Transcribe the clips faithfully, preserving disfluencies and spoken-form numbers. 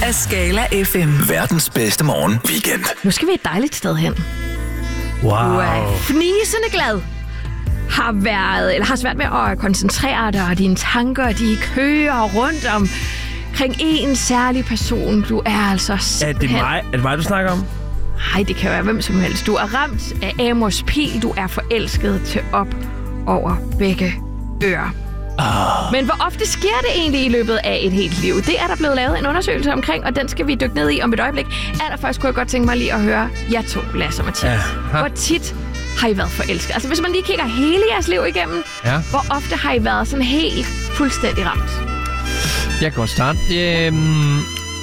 af Skala F M. Verdens bedste morgen weekend. Nu skal vi et dejligt sted hen. Wow. Du er fnisende glad. Har været, eller har svært med at koncentrere dig, og dine tanker, de kører rundt om kring en særlig person. Du er altså simpelthen... Er det mig, er det mig du snakker om? Nej, det kan være hvem som helst. Du er ramt af Amors pil. Du er forelsket til op over begge ører. Oh. Men hvor ofte sker det egentlig i løbet af et helt liv? Det er der blevet lavet en undersøgelse omkring, og den skal vi dykke ned i om et øjeblik. Allerførst kunne jeg godt tænke mig lige at høre jer to, Lasse og Mathias. Ja. Hvor tit har I været forelsket? Altså hvis man lige kigger hele jeres liv igennem, ja. Hvor ofte har I været sådan helt fuldstændig ramt? Jeg kan godt starte. Øhm,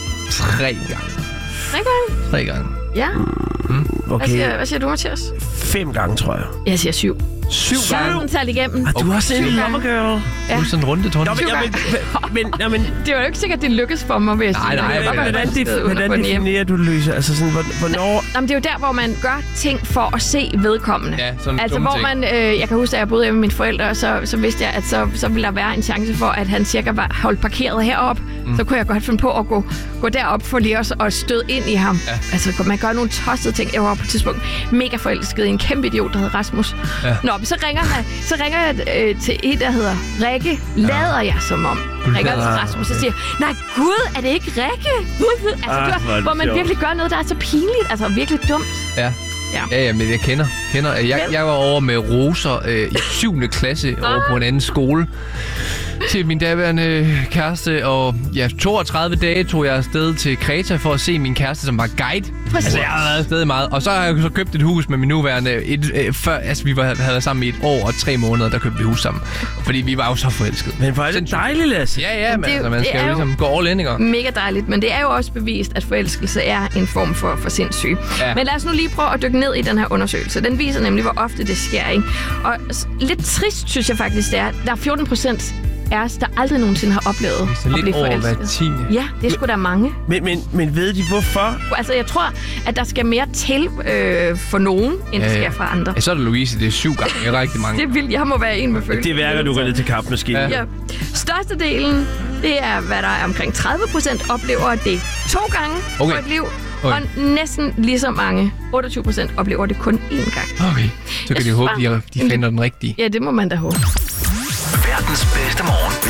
tre gange. Tre gange? Tre gange. Ja. Mm. Okay. Hvad, siger, hvad siger du, Mathias? Fem gange, tror jeg. Jeg siger syv. Syv gange? Jeg har den talt igennem. Ah, du har også en lommegirl. Ja. Du er sådan en runde, tror jeg. Men, men, men, det var jo ikke sikkert, det lykkes for mig, vil jeg sige. Nej, nej, nej. Hvordan, def- hvordan definerer du det, Louise? Altså sådan, hvornår... Jamen, det er jo der, hvor man gør ting for at se vedkommende. Ja, sådan altså, hvor ting. man... Øh, jeg kan huske, at jeg boede hjemme med mine forældre, så, så vidste jeg, at så, så ville der være en chance for, at han cirka var holdt parkeret herop. Mm. Så kunne jeg godt finde på at gå, gå derop for lige også at støde ind i ham. Ja. Altså, man gør nogle tossede ting. Jeg var på et tidspunkt mega forelsket i en kæmpe idiot, der hed Rasmus. Ja. Nå, så ringer, han, så ringer jeg øh, til en, der hedder Rikke. Lader jeg som om. Ringer til Rasmus og siger, nej gud, er det ikke Rikke? Altså, ah, gør, hvor man sjovt. Virkelig gør noget, der er så pinligt. Altså, virkelig dumt. Ja. Ja, ja, ja, men jeg kender. kender. Jeg, jeg var over med roser øh, i syvende klasse over på en anden skole til min daværende kæreste, og ja, toogtredive dage tog jeg afsted til Kreta for at se min kæreste, som var guide. Præcis. Altså, jeg har været afsted meget. Og så har jeg så købt et hus med min nuværende, et, øh, før, altså vi var, havde været sammen i et år og tre måneder, der købte vi hus sammen. Fordi vi var jo så forelskede. Men hvor er det dejligt, Lasse. Ja, ja, men altså, man skal jo ligesom gå all in, ikke? Mega dejligt, men det er jo også bevist, at forelskelse er en form for, for sindssyg. Ja. Men lad os nu lige prøve at dykke ned i den her undersøgelse. Den viser nemlig, hvor ofte det sker, ikke? Og lidt trist, synes jeg faktisk, det er. Der er fjorten procent af os, der aldrig nogensinde har oplevet at blive over hver tiende. Ja, det er sgu da mange. Men, men, men ved de hvorfor? Altså, jeg tror, at der skal mere til øh, for nogen, end ja, der skal for andre. Ja, så er det Louise, det er syv gange. Det er rigtig mange. Det er vildt. Jeg må være en med følelsen. Det værker, du går ned til kampmaskinen. Ja. Ja. Størstedelen, det er, hvad der er omkring tredive procent oplever det to gange okay. på et liv. Okay. Og næsten lige så mange, otteogtyve procent, oplever det kun én gang. Okay, så kan jeg de håbe, de, de finder den rigtige. Ja, det må man da håbe. Verdens bedste morgen.